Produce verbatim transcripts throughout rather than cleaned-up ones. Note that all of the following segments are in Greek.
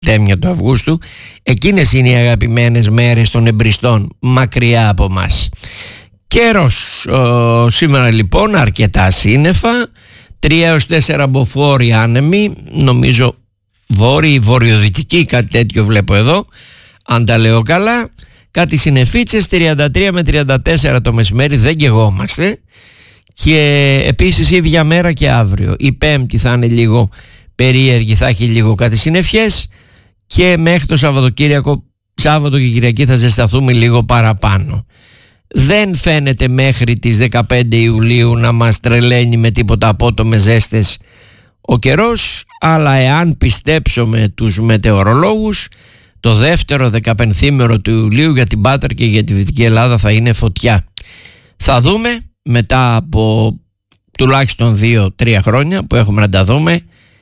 τέμια του Αυγούστου. Εκείνες είναι οι αγαπημένες μέρες των εμπριστών μακριά από μας. Καιρός ο, σήμερα λοιπόν αρκετά σύννεφα, τρία έως τέσσερα μποφόρ άνεμοι, νομίζω βόρειοι, βορειοδυτικοί, κάτι τέτοιο βλέπω εδώ, αν τα λέω καλά. Κάτι συννεφίτσες, τριάντα τρία με τριάντα τέσσερα το μεσημέρι, δεν καιγόμαστε. Και επίσης η ίδια μέρα και αύριο. Η Πέμπτη θα είναι λίγο περίεργη, θα έχει λίγο κάτι συννεφιές, και μέχρι το Σαββατοκύριακο, Σάββατο και Κυριακή θα ζεσταθούμε λίγο παραπάνω. Δεν φαίνεται μέχρι τις δεκαπέντε Ιουλίου να μας τρελαίνει με τίποτα απότομες ζέστες ο καιρός, αλλά εάν πιστέψουμε τους μετεωρολόγους, το δεύτερο δεκαπενθήμερο του Ιουλίου για την Πάτρα και για τη Δυτική Ελλάδα θα είναι φωτιά. Θα δούμε μετά από τουλάχιστον δύο τρία χρόνια που έχουμε να τα δούμε,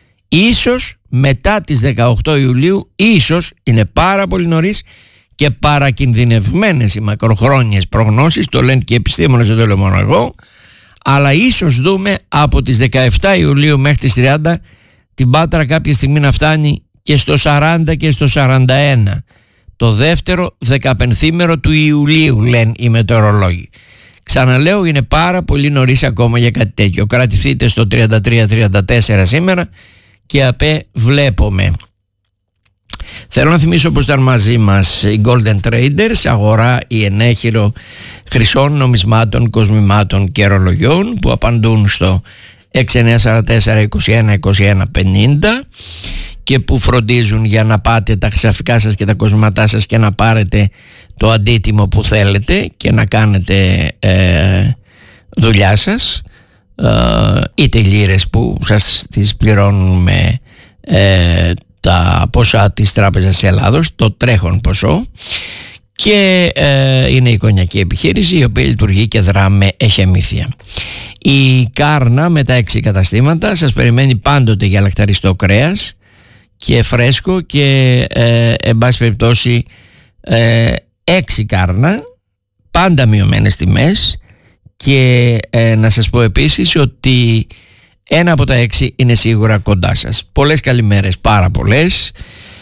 ίσως μετά τις δεκαοκτώ Ιουλίου, ίσως, είναι πάρα πολύ νωρίς και παρακινδυνευμένες οι μακροχρόνιες προγνώσεις, το λένε και οι επιστήμονες, δεν το λέω μόνο εγώ, αλλά ίσως δούμε από τις δεκαεπτά Ιουλίου μέχρι τις τριάντα την Πάτρα κάποια στιγμή να φτάνει και στο σαράντα και στο σαράντα ένα, το δεύτερο δεκαπενθήμερο του Ιουλίου, λένε οι μετεωρολόγοι. Ξαναλέω, είναι πάρα πολύ νωρίς ακόμα για κάτι τέτοιο. Κρατηθείτε στο τριάντα τρία τριάντα τέσσερα σήμερα και απέ βλέπουμε. Θέλω να θυμίσω πως ήταν μαζί μας οι Golden Traders, αγορά η ενέχειρο χρυσών, νομισμάτων, κοσμημάτων και ρολογιών, που απαντούν στο έξι εννιά τέσσερα τέσσερα είκοσι ένα είκοσι ένα πενήντα και που φροντίζουν για να πάτε τα χρυσαφικά σας και τα κοσμήματά σας και να πάρετε το αντίτιμο που θέλετε και να κάνετε ε, δουλειά σας, ε, είτε λίρες που σας τις πληρώνουν με ε, τα ποσά της Τράπεζας Ελλάδος, το τρέχον ποσό, και ε, είναι η κονιακή επιχείρηση η οποία λειτουργεί και δρά με εχεμήθεια. Η Κάρνα με τα έξι καταστήματα σας περιμένει πάντοτε για λακταριστό κρέας και φρέσκο και ε, εν πάση περιπτώσει ε, έξι Κάρνα, πάντα μειωμένες τιμές, και ε, να σας πω επίσης ότι ένα από τα έξι είναι σίγουρα κοντά σας. Πολλές καλημέρες, πάρα πολλές,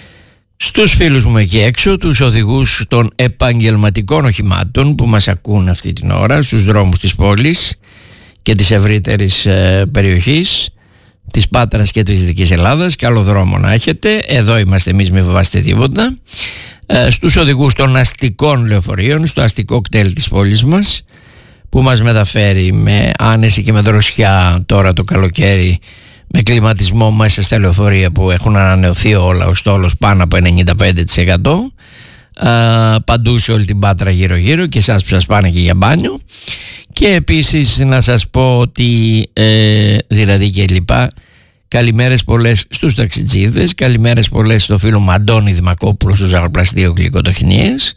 στους φίλους μου εκεί έξω, τους οδηγούς των επαγγελματικών οχημάτων που μας ακούν αυτή την ώρα στους δρόμους της πόλης και της ευρύτερης ε, περιοχής της Πάτρας και της Δυτικής Ελλάδας. Καλό δρόμο να έχετε, εδώ είμαστε εμείς, μην φοβάστε τίποτα. Ε, στους οδηγούς των αστικών λεωφορείων, στο αστικό κτέλ της πόλης μας, που μας μεταφέρει με άνεση και με δροσιά τώρα το καλοκαίρι, με κλιματισμό μέσα στα λεωφορεία που έχουν ανανεωθεί όλα, ο στόλος πάνω από ενενήντα πέντε τοις εκατό, ε, παντού σε όλη την Πάτρα γύρω γύρω, και εσάς που σας πάνε και για μπάνιο. Και επίσης να σας πω ότι ε, δηλαδή και λοιπά, καλημέρες πολλές στους ταξιτζίδες, καλημέρες πολλές στο φίλο μου Αντώνη Δημακόπουλο στο Ζαχαροπλαστείο Γλυκοτεχνίες,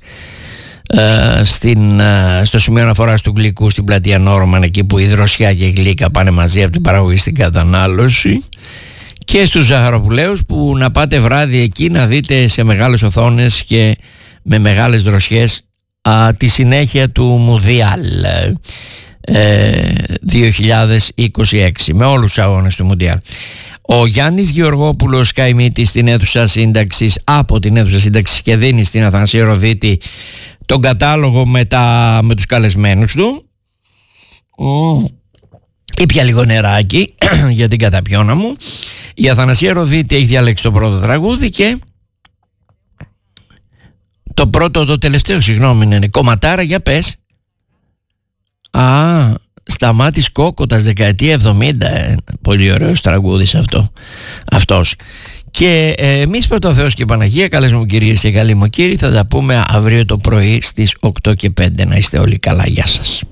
ε, στην, ε, στο σημείο αναφοράς του γλυκού στην πλατεία Νόρμαν, εκεί που η δροσιά και η γλύκα πάνε μαζί από την παραγωγή στην κατανάλωση, και στους Ζαχαροπουλαίους που να πάτε βράδυ εκεί να δείτε σε μεγάλες οθόνες και με μεγάλες δροσιές α, τη συνέχεια του Μουντιάλ ε, δύο χιλιάδες είκοσι έξι, με όλους τους αγώνες του Μουντιάλ. Ο Γιάννης Γεωργόπουλος καημίτη στην αίθουσα σύνταξης, από την αίθουσα σύνταξης, και δίνει στην Αθανασία Ροδίτη τον κατάλογο με, τα, με τους καλεσμένους του. Mm. Ήπια λίγο νεράκι για την καταπιώνα μου. Η Αθανασία Ροδίτη έχει διαλέξει το πρώτο τραγούδι, και το πρώτο, το τελευταίο, συγγνώμη, είναι κομματάρα, για πες. Α, Σταμάτης Κόκοτας, δεκαετία εβδομήντα, ε, πολύ ωραίος τραγούδις αυτό, αυτός. Και ε, εμείς πρώτα ο Θεός και η Παναγία, καλές μου κυρίες και καλοί μου κύριοι, θα τα πούμε αύριο το πρωί στις οκτώ και πέντε. Να είστε όλοι καλά, γεια σας.